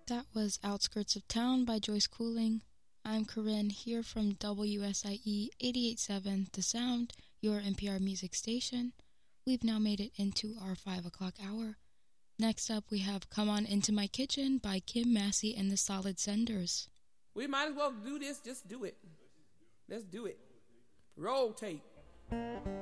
That was Outskirts of Town by Joyce Cooling. I'm Corinne here from WSIE 88.7 The Sound, your NPR music station. We've now made it into our 5 o'clock hour. Next up, we have Come On Into My Kitchen by Kim Massey and the Solid Senders. We might as well do this. Just do it. Let's do it. Roll tape.